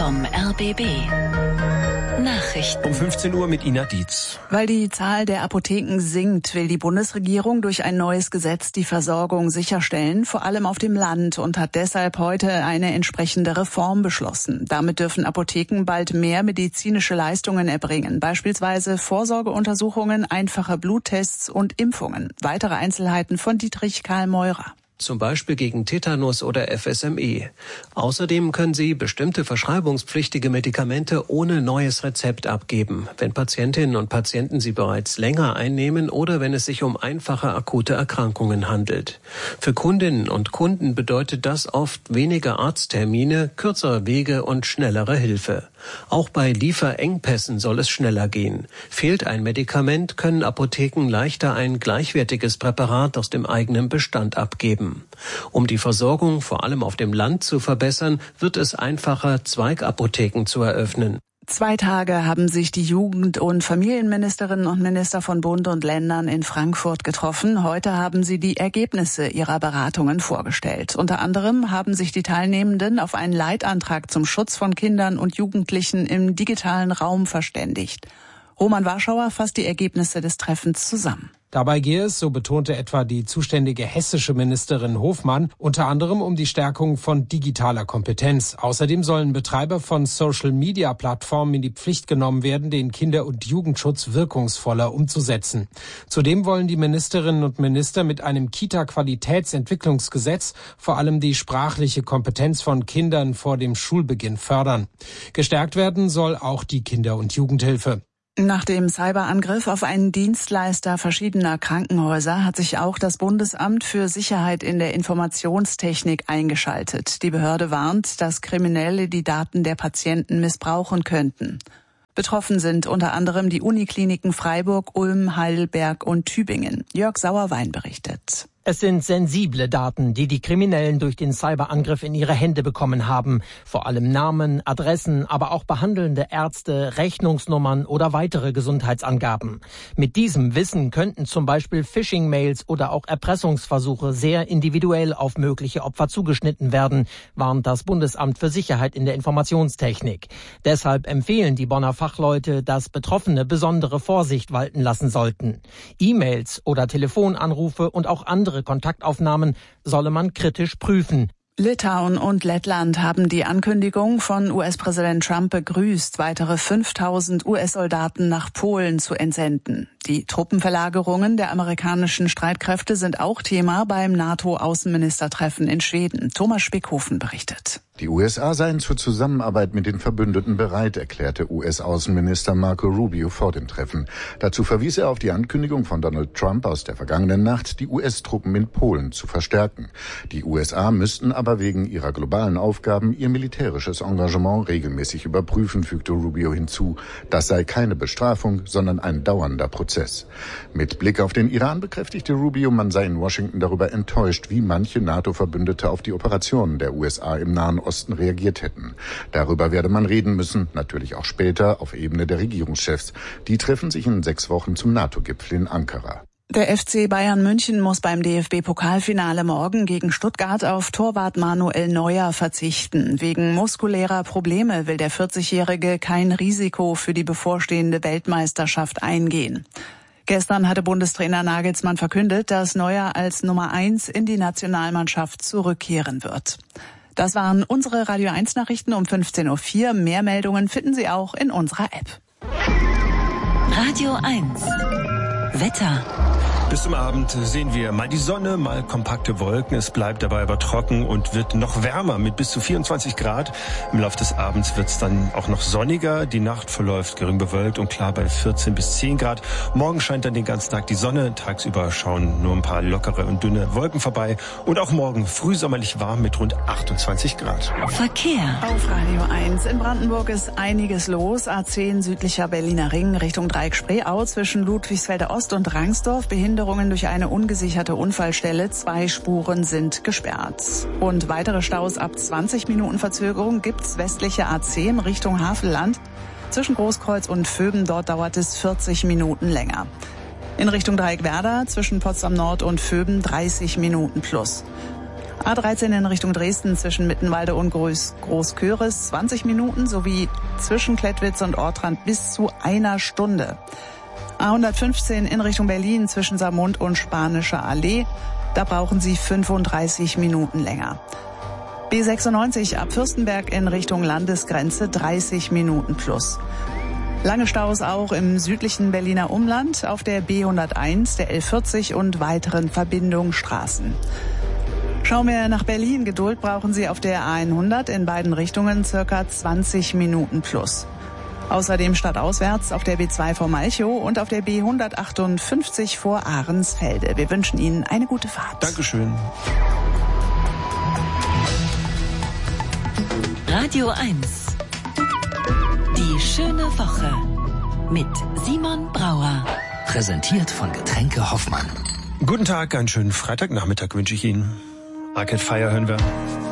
vom RBB. Nachrichten. Um 15 Uhr mit Ina Dietz. Weil die Zahl der Apotheken sinkt, will die Bundesregierung durch ein neues Gesetz die Versorgung sicherstellen, vor allem auf dem Land, und hat deshalb heute eine entsprechende Reform beschlossen. Damit dürfen Apotheken bald mehr medizinische Leistungen erbringen, beispielsweise Vorsorgeuntersuchungen, einfache Bluttests und Impfungen. Weitere Einzelheiten von Dietrich Karl Meurer. Zum Beispiel gegen Tetanus oder FSME. Außerdem können sie bestimmte verschreibungspflichtige Medikamente ohne neues Rezept abgeben, wenn Patientinnen und Patienten sie bereits länger einnehmen oder wenn es sich um einfache akute Erkrankungen handelt. Für Kundinnen und Kunden bedeutet das oft weniger Arzttermine, kürzere Wege und schnellere Hilfe. Auch bei Lieferengpässen soll es schneller gehen. Fehlt ein Medikament, können Apotheken leichter ein gleichwertiges Präparat aus dem eigenen Bestand abgeben. Um die Versorgung vor allem auf dem Land zu verbessern, wird es einfacher, Zweigapotheken zu eröffnen. 2 Tage haben sich die Jugend- und Familienministerinnen und Minister von Bund und Ländern in Frankfurt getroffen. Heute haben sie die Ergebnisse ihrer Beratungen vorgestellt. Unter anderem haben sich die Teilnehmenden auf einen Leitantrag zum Schutz von Kindern und Jugendlichen im digitalen Raum verständigt. Roman Warschauer fasst die Ergebnisse des Treffens zusammen. Dabei gehe es, so betonte etwa die zuständige hessische Ministerin Hofmann, unter anderem um die Stärkung von digitaler Kompetenz. Außerdem sollen Betreiber von Social-Media-Plattformen in die Pflicht genommen werden, den Kinder- und Jugendschutz wirkungsvoller umzusetzen. Zudem wollen die Ministerinnen und Minister mit einem Kita-Qualitätsentwicklungsgesetz vor allem die sprachliche Kompetenz von Kindern vor dem Schulbeginn fördern. Gestärkt werden soll auch die Kinder- und Jugendhilfe. Nach dem Cyberangriff auf einen Dienstleister verschiedener Krankenhäuser hat sich auch das Bundesamt für Sicherheit in der Informationstechnik eingeschaltet. Die Behörde warnt, dass Kriminelle die Daten der Patienten missbrauchen könnten. Betroffen sind unter anderem die Unikliniken Freiburg, Ulm, Heidelberg und Tübingen. Jörg Sauerwein berichtet. Es sind sensible Daten, die die Kriminellen durch den Cyberangriff in ihre Hände bekommen haben. Vor allem Namen, Adressen, aber auch behandelnde Ärzte, Rechnungsnummern oder weitere Gesundheitsangaben. Mit diesem Wissen könnten zum Beispiel Phishing-Mails oder auch Erpressungsversuche sehr individuell auf mögliche Opfer zugeschnitten werden, warnt das Bundesamt für Sicherheit in der Informationstechnik. Deshalb empfehlen die Bonner Fachleute, dass Betroffene besondere Vorsicht walten lassen sollten. E-Mails oder Telefonanrufe und auch andere Kontaktaufnahmen solle man kritisch prüfen. Litauen und Lettland haben die Ankündigung von US-Präsident Trump begrüßt, weitere 5.000 US-Soldaten nach Polen zu entsenden. Die Truppenverlagerungen der amerikanischen Streitkräfte sind auch Thema beim NATO-Außenministertreffen in Schweden. Thomas Spickhofen berichtet. Die USA seien zur Zusammenarbeit mit den Verbündeten bereit, erklärte US-Außenminister Marco Rubio vor dem Treffen. Dazu verwies er auf die Ankündigung von Donald Trump aus der vergangenen Nacht, die US-Truppen in Polen zu verstärken. Die USA müssten aber wegen ihrer globalen Aufgaben ihr militärisches Engagement regelmäßig überprüfen, fügte Rubio hinzu. Das sei keine Bestrafung, sondern ein dauernder Prozess. Mit Blick auf den Iran bekräftigte Rubio, man sei in Washington darüber enttäuscht, wie manche NATO-Verbündete auf die Operationen der USA im Nahen Osten reagiert hätten. Darüber werde man reden müssen, natürlich auch später auf Ebene der Regierungschefs. Die treffen sich in 6 Wochen zum NATO-Gipfel in Ankara. Der FC Bayern München muss beim DFB-Pokalfinale morgen gegen Stuttgart auf Torwart Manuel Neuer verzichten. Wegen muskulärer Probleme will der 40-Jährige kein Risiko für die bevorstehende Weltmeisterschaft eingehen. Gestern hatte Bundestrainer Nagelsmann verkündet, dass Neuer als Nummer 1 in die Nationalmannschaft zurückkehren wird. Das waren unsere Radio 1 Nachrichten um 15.04 Uhr. Mehr Meldungen finden Sie auch in unserer App. Radio 1. Wetter. Bis zum Abend sehen wir mal die Sonne, mal kompakte Wolken. Es bleibt dabei aber trocken und wird noch wärmer mit bis zu 24 Grad. Im Laufe des Abends wird es dann auch noch sonniger. Die Nacht verläuft gering bewölkt und klar bei 14 bis 10 Grad. Morgen scheint dann den ganzen Tag die Sonne. Tagsüber schauen nur ein paar lockere und dünne Wolken vorbei. Und auch morgen frühsommerlich warm mit rund 28 Grad. Verkehr. Auf Radio 1. In Brandenburg ist einiges los. A10 südlicher Berliner Ring Richtung Dreieck Spreeau zwischen Ludwigsfelder Ost und Rangsdorf. Behinderungen durch eine ungesicherte Unfallstelle. 2 Spuren sind gesperrt. Und weitere Staus ab 20 Minuten Verzögerung gibt's westliche A10 Richtung Havelland. Zwischen Großkreuz und Vöben, dort dauert es 40 Minuten länger. In Richtung Dreieckwerder zwischen Potsdam Nord und Vöben 30 Minuten plus. A13 in Richtung Dresden zwischen Mittenwalde und Großköris 20 Minuten sowie zwischen Klettwitz und Ortrand bis zu 1 Stunde. A115 in Richtung Berlin zwischen Saarmund und Spanische Allee. Da brauchen Sie 35 Minuten länger. B96 ab Fürstenberg in Richtung Landesgrenze 30 Minuten plus. Lange Staus auch im südlichen Berliner Umland auf der B101, der L40 und weiteren Verbindungsstraßen. Schauen wir nach Berlin. Geduld brauchen Sie auf der A100 in beiden Richtungen circa 20 Minuten plus. Außerdem stadtauswärts auf der B2 vor Malchow und auf der B158 vor Ahrensfelde. Wir wünschen Ihnen eine gute Fahrt. Dankeschön. Radio 1. Die schöne Woche mit Simon Brauer. Präsentiert von Getränke Hoffmann. Guten Tag, einen schönen Freitagnachmittag wünsche ich Ihnen. Arcade Fire hören wir.